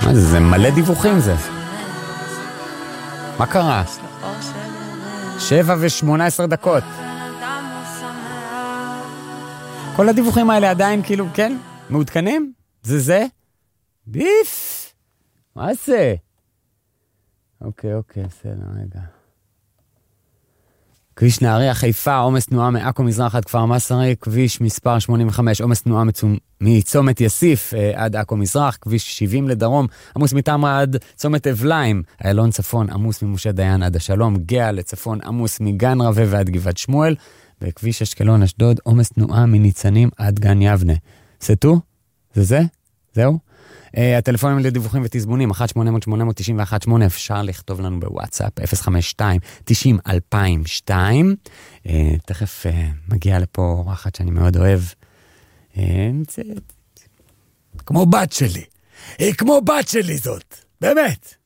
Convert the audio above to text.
מה זה? זה מלא דיווחים זה. מה קרה? 7:18 דקות. כל הדיווחים האלה עדיין כאילו, כן? מעודכנים? זה? ביף! מה זה? אוקיי, בסדר, רגע. כביש נהריה, חיפה, עומס תנועה מעכו מזרח עד כפר מסרי, כביש מספר 85, עומס תנועה מצומת יסיף עד עכו מזרח, כביש 70 לדרום, עמוס מתמרה עד צומת אבליים, איילון צפון, עמוס ממשה דיין עד השלום, גאה לצפון, עמוס מגן רווה ועד גבעת שמואל, וכביש אשקלון אשדוד, עומס תנועה מניצנים עד גן יבנה. סתו? זה? זהו? הטלפונים לדיווחים ותזמונים 1-800-891-8, אפשר לכתוב לנו בוואטסאפ 052-90-2002. תכף מגיעה לפה אורחת שאני מאוד אוהב, כמו בת שלי, היא כמו בת שלי זאת, באמת,